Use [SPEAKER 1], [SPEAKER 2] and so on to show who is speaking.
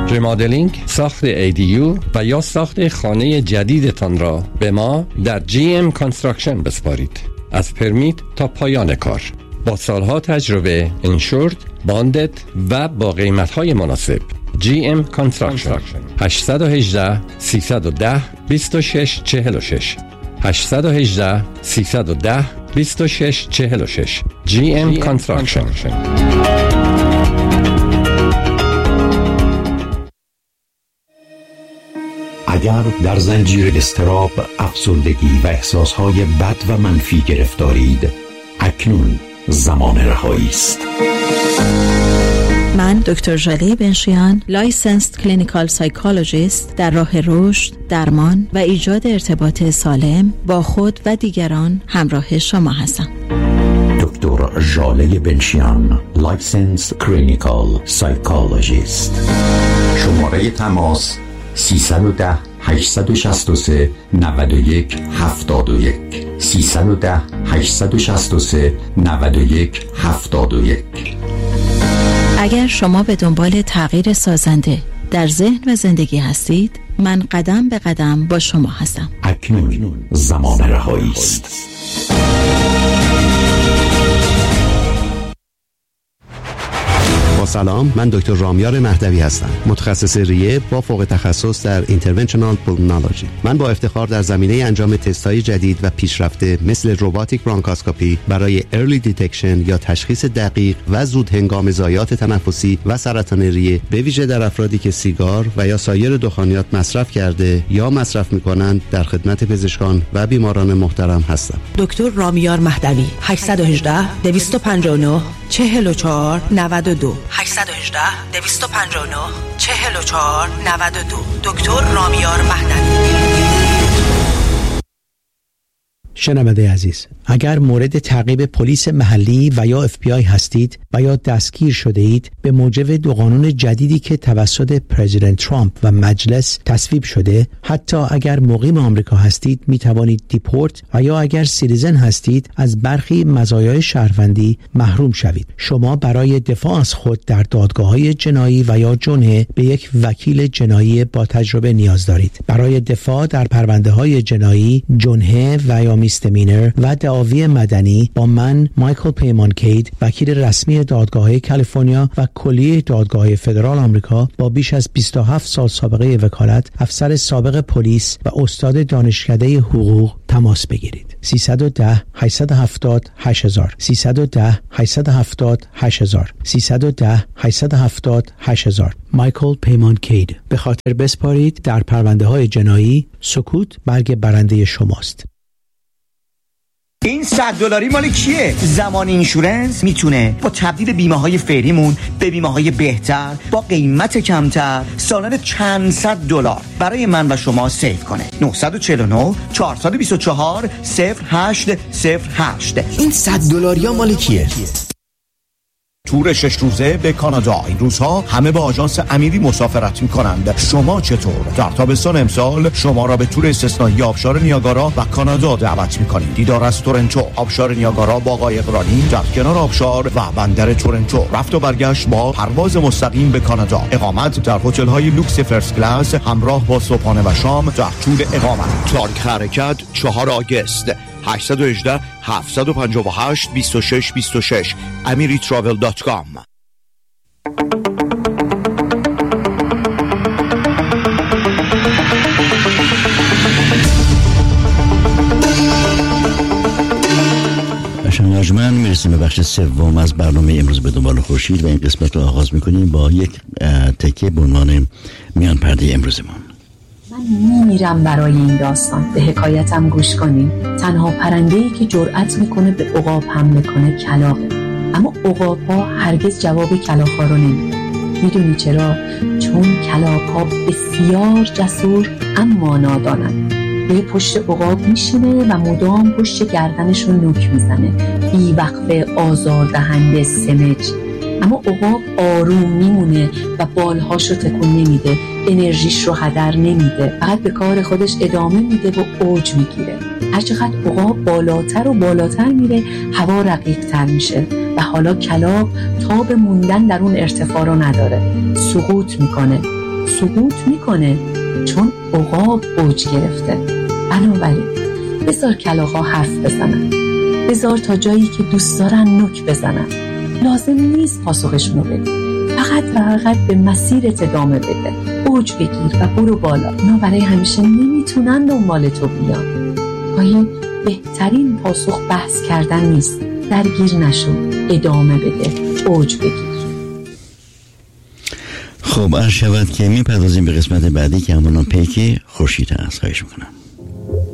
[SPEAKER 1] ریمادلینگ، ساخت ADU و یا ساخت خانه جدیدتان را به ما در GM Construction بسپارید. از پرمیت تا پایان کار با سالها تجربه، انشورد، باندد و با قیمت‌های مناسب. GM Construction 818 310 2646 818 310 2646 GM Construction.
[SPEAKER 2] اگر در زنجیر اضطراب، افسردگی و احساسهای بد و منفی گرفتارید، اکنون زمان رهایی است.
[SPEAKER 3] من دکتر ژاله بنشیان، لایسنسد کلینیکال سایکولوژیست، در راه رشد، درمان و ایجاد ارتباط سالم با خود و دیگران همراه شما هستم.
[SPEAKER 2] دکتر ژاله بنشیان، لایسنسد کلینیکال سایکولوژیست. شماره تماس 310 863 91 71 310 863 91 71.
[SPEAKER 3] اگر شما به دنبال تغییر سازنده در ذهن و زندگی هستید، من قدم به قدم با شما هستم.
[SPEAKER 2] اکنون زمان رهایی است.
[SPEAKER 4] با سلام، من دکتر رامیار مهدوی هستم، متخصص ریه با فوق تخصص در اینترونشنال پولمونولوژی. من با افتخار در زمینه انجام تست‌های جدید و پیشرفته مثل روباتیک برانکاسکوپی برای ارلی دیتکشن یا تشخیص دقیق و زود هنگام ضایعات تنفسی و سرطان ریه، به ویژه در افرادی که سیگار و یا سایر دخانیات مصرف کرده یا مصرف می‌کنند، در خدمت پزشکان و بیماران محترم هستم.
[SPEAKER 5] دکتر رامیار مهدوی، 818 259 44 92 818 259 44 92. دکتر رامیار مهدوی.
[SPEAKER 6] شنونده عزیز، اگر مورد تعقیب پلیس محلی و یا FBI هستید و یا دستگیر شده اید به موجب دو قانون جدیدی که توسط پرزیدنت ترامپ و مجلس تصویب شده، حتی اگر مقیم آمریکا هستید می توانید دیپورت و یا اگر سیتیزن هستید از برخی مزایای شهروندی محروم شوید. شما برای دفاع از خود در دادگاه‌های جنایی و یا جنحه به یک وکیل جنایی با تجربه نیاز دارید. برای دفاع در پرونده‌های جنایی، جنحه و یا میستمینر و دعاوی مدنی با من مایکل پیمان کید، وکیل رسمی دادگاه کالیفرنیا و کلیه دادگاه فدرال آمریکا با بیش از 27 سال سابقه وکالت، افسر سابق پلیس و استاد دانشکده حقوق، تماس بگیرید. 310 870 8000 310 870 8000 310 870 8000. مایکل پیمان کید. به خاطر بسپارید در پرونده های جنایی، سکوت برگ برنده شماست.
[SPEAKER 7] این $100 مال کیه؟ زمان اینشورنس میتونه با تبدیل بیمه های فعلیمون به بیمه های بهتر با قیمت کمتر سالانه چند $100 برای من و شما سیو کنه. 949 424 0808. این $100 مال کیه؟
[SPEAKER 8] تور 6 روزه به کانادا. این روزها همه با آژانس امیری مسافرت می‌کنند. شما چطور؟ در تابستان امسال شما را به تور استثنایی آبشار نیاگارا و کانادا دعوت می‌کنیم. دیدار از تورنتو، آبشار نیاگارا با قایقرانی در کنار آبشار و بندر تورنتو. رفت و برگشت با پرواز مستقیم به کانادا. اقامت در هتل‌های لوکس فرست کلاس همراه با صبحانه و شام در طول اقامت. تاریخ حرکت 4 آگوست. 818 758 2626 amiritravel.com.
[SPEAKER 9] شنوندگان میرسیم به بخش سوم از برنامه امروز به دنبال خورشید و این قسمت رو آغاز میکنیم با یک تکه به عنوان میان پرده امروزمان.
[SPEAKER 10] من میمیرم برای این داستان. به حکایتم گوش کنین. تنها پرنده‌ای که جرأت میکنه به عقاب حمله کنه کلاغه، اما عقاب‌ها هرگز جواب کلاغ‌ها رو نمیدن. میدونی چرا؟ چون کلاغ‌ها بسیار جسور اما نادانن. به پشت عقاب میشینه و مدام پشت گردنش رو نوک میزنه، بی‌وقفه آزاردهنده سمج. اما عقاب آروم میمونه و بالهاشو تکون نمیده، انرژیش رو هدر نمیده، فقط به کار خودش ادامه میده و اوج میگیره. هرچقدر عقاب بالاتر و بالاتر میره، هوا رقیق‌تر میشه و حالا کلاغ تاب موندن در اون ارتفاع رو نداره، سقوط میکنه. سقوط میکنه، چون عقاب اوج گرفته. بنابراین بذار کلاغ‌ها حرف بزنن، بذار تا جایی که دوست دارن نوک بزنن. لازم نیست پاسخشونو بدی، فقط و فقط به مسیرت ادامه بده، اوج بگیر و برو بالا. اونا برای همیشه نمیتونن دنبال تو بیان. گاهی بهترین پاسخ بحث کردن نیست. درگیر نشو، ادامه بده، اوج بگیر.
[SPEAKER 9] خب عرض شود که میپردازیم به قسمت بعدی که همون پیک خورشید هست. خواهش میکنم.